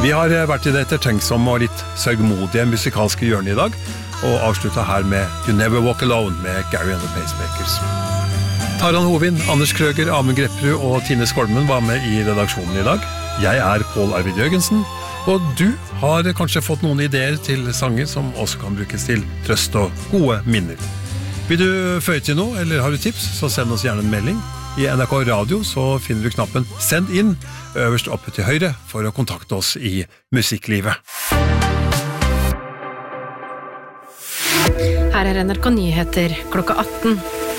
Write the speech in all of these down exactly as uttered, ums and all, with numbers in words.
Vi har vært i det ettertenksomme og litt sørgmodige musikalske hjørnet i dag, og avsluttet her med You Never Walk Alone med Gary and the Pacemakers. Taran Hovin, Anders Krøger, Amund Grepperud og Tine Skolmen var med i redaksjonen i dag. Jeg er Pål Arvid Jørgensen, og du har kanskje fått noen ideer til sanger som også kan brukes til trøst og gode minner. Vil du føye til noe, eller har du tips, så send oss gjerne en melding. I N R K Radio så finner du knappen Send inn øverst oppe til høyre for å kontakte oss i musikklivet. Her er N R K Nyheter klokka atten.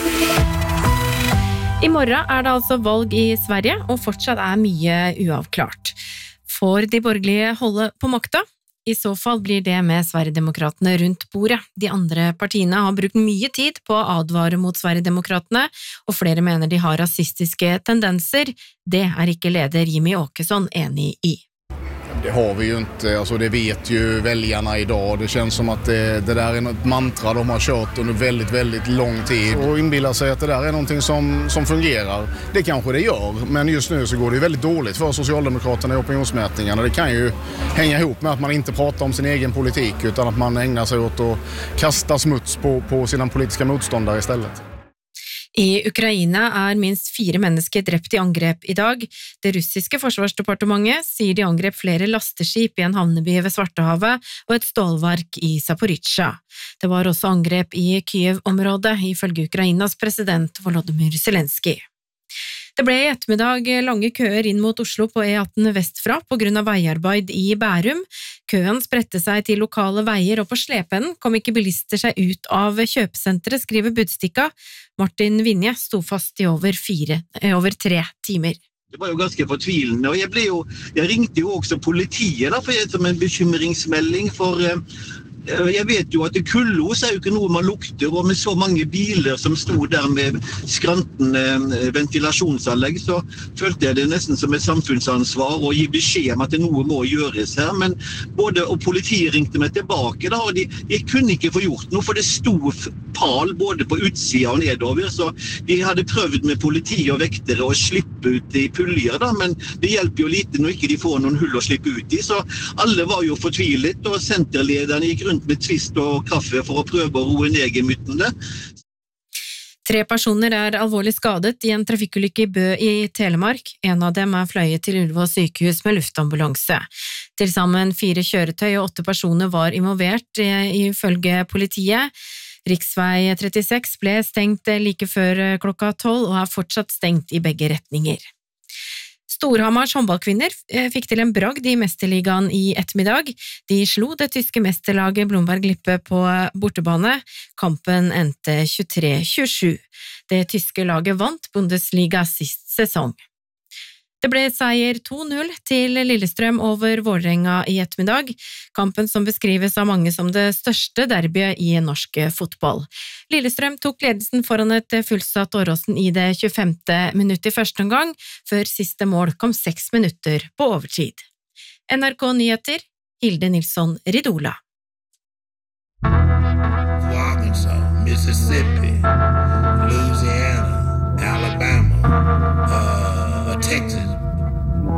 I morgen er det altså valg i Sverige, og fortsatt er mye uavklart. Får de borgerlige holde på makta? I så fall blir det med Sverigedemokratene rundt bordet. De andre partiene har brukt mye tid på å advare mot Sverigedemokratene, og flere mener de har rasistiske tendenser. Det er ikke leder Jimmy Åkesson enig i. Det har vi ju inte, alltså det vet ju väljarna idag. Det känns som att det, det där är ett mantra de har kört under väldigt, väldigt lång tid. Och inbillar sig att det där är någonting som, som fungerar. Det kanske det gör, men just nu så går det väldigt dåligt för Socialdemokraterna i opinionsmätningarna. Det kan ju hänga ihop med att man inte pratar om sin egen politik utan att man ägnar sig åt att kasta smuts på, på sina politiska motståndare istället. I Ukraina er minst fire mennesker drept i angrep i dag. Det russiske forsvarsdepartementet sier de angrep flere lasteskip i en havneby ved Svartehavet og et stålverk i Zaporizjzja. Det var også angrep i Kyiv-området, ifølge Ukrainas president Volodymyr Zelenskyj. Det ble i ettermiddag lange køer inn mot Oslo på E atten vestfra på grunn av veiarbeid i Bærum. Køen spredte seg til lokale veier, og på slepeenden kom ikke bilister seg ut av kjøpesenteret, skriver Budstikka. Martin Vinje sto fast i over, fire, over tre timer. Det var jo ganske fortvilende, og jeg, ble jo, jeg ringte jo også politiet da, for jeg, som en bekymringsmelding, for jeg vet jo at kullos er jo ikke noe man lukter, og med så mange biler som stod der med skrantende ventilasjonsanlegg, så følte jeg det nesten som et samfunnsansvar å gi beskjed om at det noe må gjøres her. Men både og politiet ringte meg tilbake da, og de, de kunne ikke få gjort noe, for det stod pal både på utsida og nedover, så de hadde prøvd med politi og vektere å slippe ut i puljer da, men det hjelper jo lite når ikke de får noen hull å slippe ut i, så alle var jo fortvilet, og senterlederne gikk rundt med tvist og kaffe for å prøve å roe ned gemyttene. Tre personer er alvorlig skadet i en trafikkulykke i Bø i Telemark. En av dem er fløyet til Ullevål sykehus med luftambulanse. Til sammen fire kjøretøy og åtte personer var involvert ifølge politiet. Riksvei trettiseks ble stengt like før klokka tolv og er fortsatt stengt i begge retninger. Storhamars håndballkvinner fikk til en bragd i mesterligaen i ettermiddag. De slo det tyske mesterlaget Blomberg Lippe på bortebane. Kampen endte tjuetre tjuesju. Det tyske laget vant Bundesliga sist sesong. Det ble seier to null til Lillestrøm over Vålerenga i ettermiddag, kampen som beskrives av mange som det største derbyet i norsk fotball. Lillestrøm tok ledelsen foran et fullsatt Åråsen i det tjuefemte minutt i første omgang, før siste mål kom seks minutter på overtid. N R K Nyheter, Hilde Nilsson Ridola. Arkansas, Mississippi.